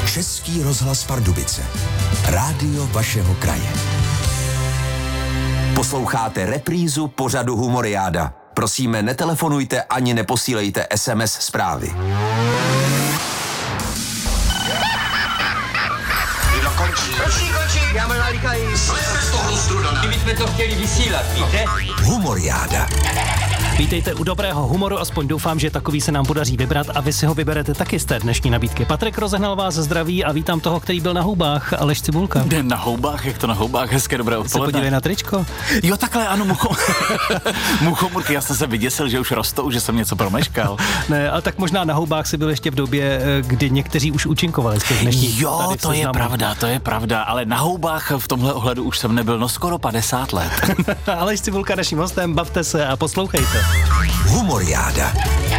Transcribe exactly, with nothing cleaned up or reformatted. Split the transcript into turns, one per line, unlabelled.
Český rozhlas Pardubice. Rádio vašeho kraje. Posloucháte reprízu pořadu Humoriáda. Prosíme, netelefonujte ani neposílejte es em es zprávy.
Kdo končí?
Končí, končí, já mám nalíkají.
Slezte z toho strudana.
My jsme to chtěli vysílat, víte?
Humoriáda.
Vítejte u dobrého humoru, aspoň doufám, že takový se nám podaří vybrat a vy si ho vyberete taky z té dnešní nabídky. Patrik Rozehnal vás zdraví a vítám toho, který byl na houbách, Aleš Cibulka.
Den na houbách, jak to na houbách, hezké dobré odpoledne.
Se podívej na tričko.
Jo, takhle, ano, mucho... muchomurky, já jsem se vyděsil, že už rostou, že jsem něco promeškal.
Ne, ale tak možná na houbách si byl ještě v době, kdy někteří už účinkovali z těch dnešních.
Jo, to je pravda, to je pravda, ale na houbách v tomhle ohledu už jsem nebyl, no skoro padesát let.
Aleš Cibulka naším hostem, bavte se a poslouchejte.
Humoriáda.